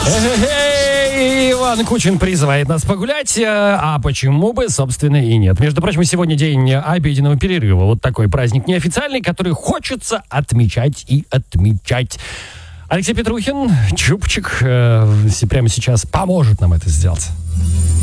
Иван Кучин призывает нас погулять, а почему бы, собственно, и нет. Между прочим, сегодня день обеденного перерыва. Вот такой праздник неофициальный, который хочется отмечать и отмечать. Алексей Петрухин, Чупчик, прямо сейчас поможет нам это сделать.